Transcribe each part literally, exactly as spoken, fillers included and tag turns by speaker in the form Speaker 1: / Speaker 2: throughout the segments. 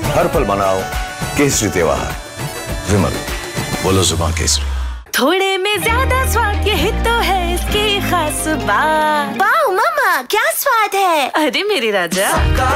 Speaker 1: हर पल मनाओ केसरी त्योहार। विमल, बोलो जुबान केसरी।
Speaker 2: थोड़े में ज्यादा स्वाद, यही तो है इसकी खास बात।
Speaker 3: वाओ मम्मा, क्या स्वाद है?
Speaker 2: अरे मेरे राजा।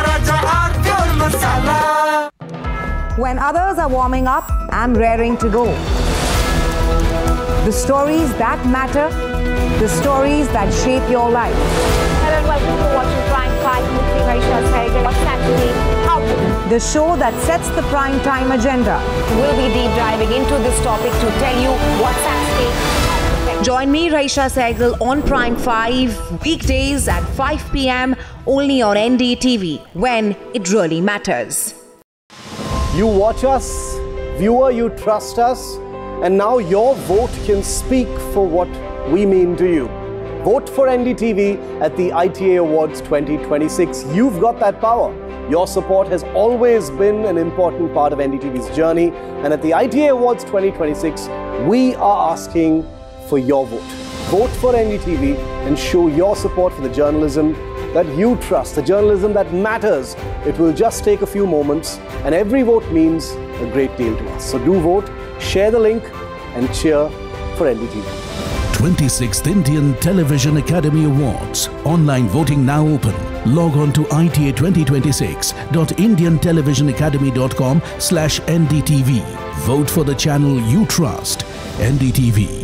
Speaker 4: When others are warming up, I'm raring to go. The stories that matter, the stories that shape your life.
Speaker 5: Hello and welcome to watching Prime five with me, Raisha Sehgal. What's actually happening?
Speaker 4: The show that sets the prime time agenda.
Speaker 5: We'll be deep diving into this topic to tell you what's at stake.
Speaker 4: Join me, Raisha Sehgal, on Prime five, weekdays at five p m only on N D T V, when it really matters.
Speaker 6: You watch us, viewer, you trust us, and now your vote can speak for what we mean to you. Vote for N D T V at the I T A Awards twenty twenty-six. You've got that power. Your support has always been an important part of N D T V's journey, and at the I T A Awards twenty twenty-six, we are asking for your vote. Vote for N D T V and show your support for the journalism that you trust, the journalism that matters. It will just take a few moments, and every vote means a great deal to us. So do vote, share the link, and cheer for N D T V.
Speaker 7: twenty-sixth Indian Television Academy Awards. Online voting now open. Log on to I T A twenty twenty-six dot indian television academy dot com slash N D T V. Vote for the channel you trust. N D T V.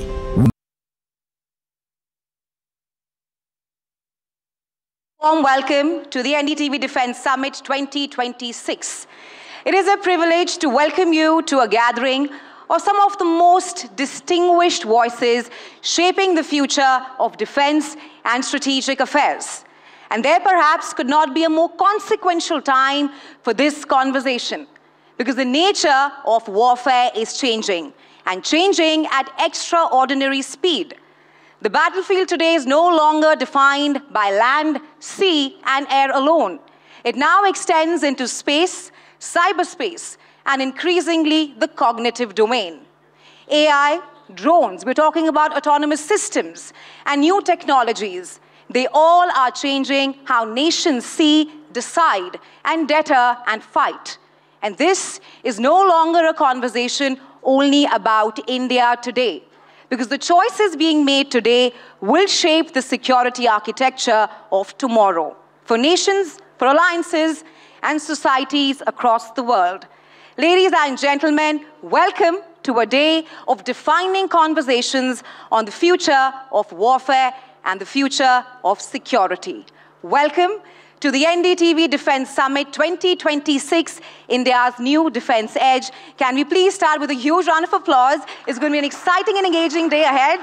Speaker 8: Warm welcome to the N D T V Defence Summit twenty twenty-six. It is a privilege to welcome you to a gathering of some of the most distinguished voices shaping the future of defence and strategic affairs. And there perhaps could not be a more consequential time for this conversation, because the nature of warfare is changing, and changing at extraordinary speed. The battlefield today is no longer defined by land, sea, and air alone. It now extends into space, cyberspace, and increasingly the cognitive domain. A I, drones, we're talking about autonomous systems and new technologies. They all are changing how nations see, decide, and deter and fight. And this is no longer a conversation only about India today, because the choices being made today will shape the security architecture of tomorrow for nations, for alliances, and societies across the world. Ladies and gentlemen, welcome to a day of defining conversations on the future of warfare and the future of security. Welcome to the N D T V Defence Summit twenty twenty-six, India's new defence edge. Can we please start with a huge round of applause? It's going to be an exciting and engaging day ahead.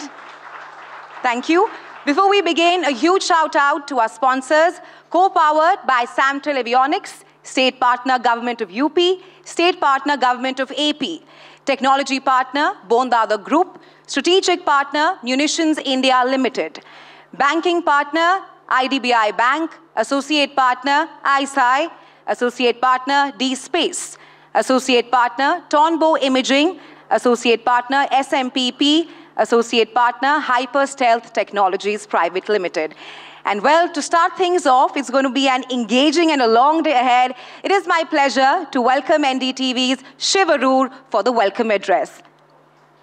Speaker 8: Thank you. Before we begin, a huge shout out to our sponsors, co-powered by Samtel Avionics, State Partner Government of U P, State Partner Government of A P, Technology Partner Bondada Group, Strategic Partner Munitions India Limited, Banking Partner I D B I Bank, Associate Partner I S I, Associate Partner D-Space, Associate Partner Tonbo Imaging, Associate Partner S M P P, Associate Partner Hyper Stealth Technologies Private Limited. And well, to start things off, it's going to be an engaging and a long day ahead. It is my pleasure to welcome N D T V's Shiv Arur for the welcome address.